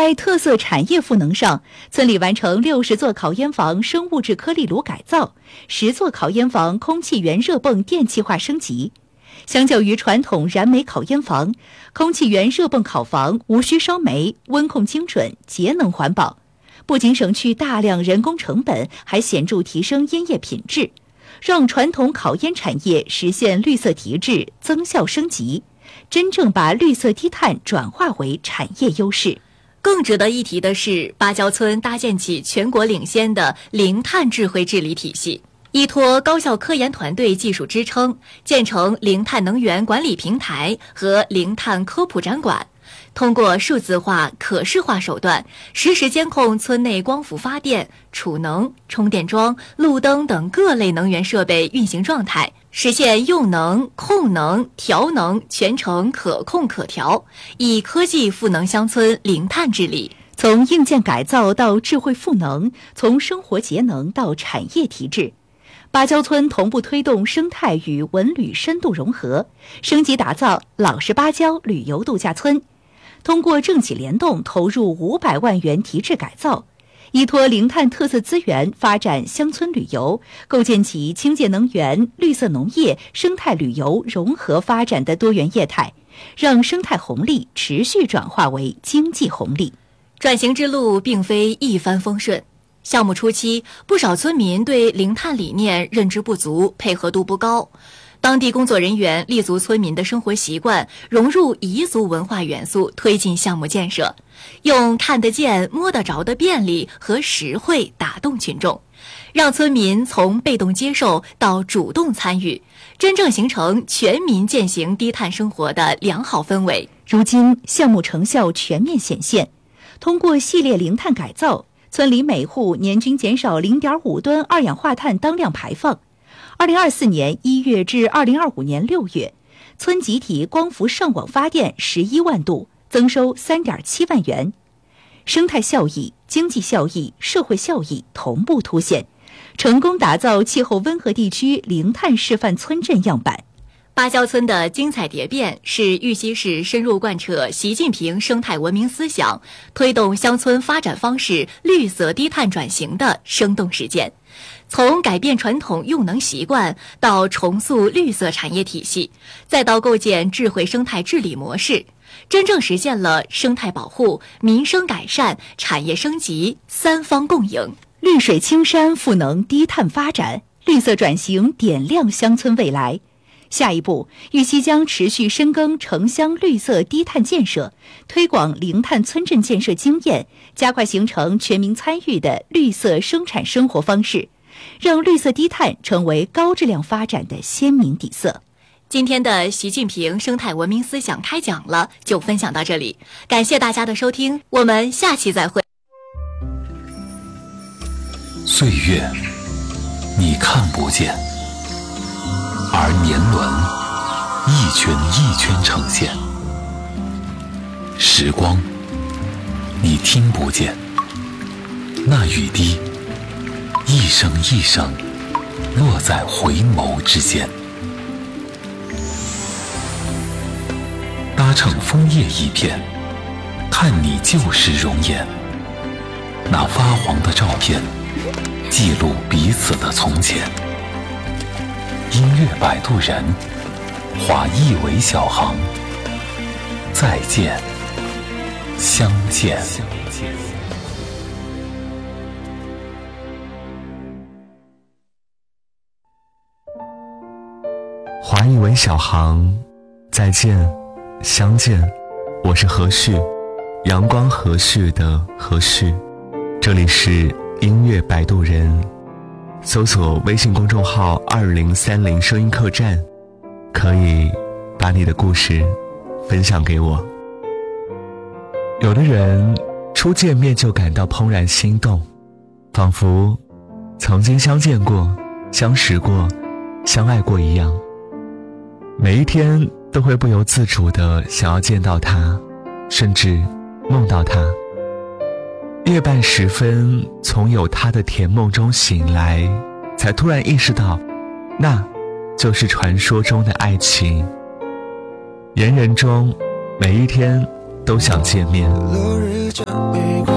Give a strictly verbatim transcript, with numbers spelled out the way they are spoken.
在特色产业赋能上，村里完成六十座烤烟房生物质颗粒炉改造，十座烤烟房空气源热泵电气化升级。相较于传统燃煤烤烟房，空气源热泵烤房无需烧煤，温控精准，节能环保，不仅省去大量人工成本，还显著提升烟叶品质，让传统烤烟产业实现绿色提质、增效升级，真正把绿色低碳转化为产业优势。 更值得一提的是，芭蕉村搭建起全国领先的零碳智慧治理体系，依托高校科研团队技术支撑，建成零碳能源管理平台和零碳科普展馆，通过数字化、可视化手段，实时监控村内光伏发电、储能、充电桩、路灯等各类能源设备运行状态，实现用能、控能、调能全程可控可调，以科技赋能乡村零碳治理。 从硬件改造到智慧赋能，从生活节能到产业提质，芭蕉村同步推动生态与文旅深度融合，升级打造老实芭蕉旅游度假村。通过政企联动投入五百万元提质改造，依托零碳特色资源发展乡村旅游，构建起清洁能源、绿色农业、生态旅游融合发展的多元业态，让生态红利持续转化为经济红利。 转型之路并非一帆风顺，项目初期，不少村民对零碳理念认知不足，配合度不高。当地工作人员立足村民的生活习惯，融入彝族文化元素，推进项目建设，用看得见、摸得着的便利和实惠打动群众，让村民从被动接受到主动参与，真正形成全民践行低碳生活的良好氛围。 如今，项目成效全面显现，通过系列零碳改造，村里每户年均减少 零点五吨二氧化碳当量排放。二零二四年一月至二零二五年六月，村集体光伏上网发电十一万度，增收 三点七万元，生态效益、经济效益、社会效益同步凸显，成功打造气候温和地区零碳示范村镇样板。 芭蕉村的精彩蝶变是玉溪市深入贯彻习近平生态文明思想，推动乡村发展方式绿色低碳转型的生动实践。从改变传统用能习惯，到重塑绿色产业体系，再到构建智慧生态治理模式，真正实现了生态保护、民生改善、产业升级三方共赢。 绿水青山赋能低碳发展，绿色转型点亮乡村未来。下一步，玉溪将持续深耕城乡绿色低碳建设，推广零碳村镇建设经验，加快形成全民参与的绿色生产生活方式，让绿色低碳成为高质量发展的鲜明底色。 今天的习近平生态文明思想开讲了，就分享到这里，感谢大家的收听，我们下期再会。 岁月你看不见，而年轮一圈一圈呈现，时光你听不见，那雨滴一声一声落在回眸之间，搭乘枫叶一片，看你旧时容颜，那发黄的照片记录彼此的从前。音乐摆渡人，化一为小行，再见，相见。 华一为小行，再见，相见。我是何旭，阳光和煦的何旭。这里是音乐摆渡人，搜索微信公众号二零三零声音客栈，可以把你的故事分享给我。有的人初见面就感到怦然心动，仿佛曾经相见过、相识过、相爱过一样，每一天都会不由自主地想要见到他，甚至梦到他。夜半时分，从有他的甜梦中醒来，才突然意识到，那就是传说中的爱情。人人中，每一天都想见面。 落日将玫瑰